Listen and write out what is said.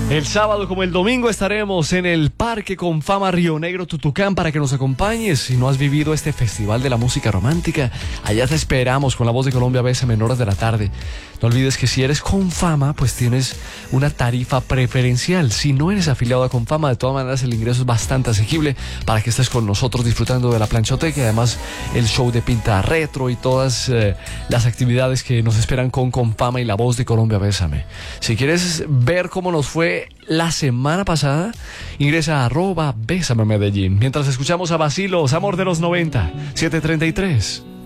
El sábado como el domingo estaremos en el Parque Confama Río Negro, Tutucán, para que nos acompañes. Si no has vivido este festival de la música romántica, allá te esperamos con La Voz de Colombia, Bésame, en horas de la tarde. No olvides que si eres Confama, pues tienes una tarifa preferencial. Si no eres afiliado a Confama, de todas maneras el ingreso es bastante asequible para que estés con nosotros disfrutando de la planchoteca y además el show de pinta retro y todas las actividades que nos esperan con Confama y La Voz de Colombia, Bésame. Si quieres ver cómo nos fue la semana pasada, ingresa a @Bésame Medellín. Mientras escuchamos a Bacilos, Amor de los 90, 7:33.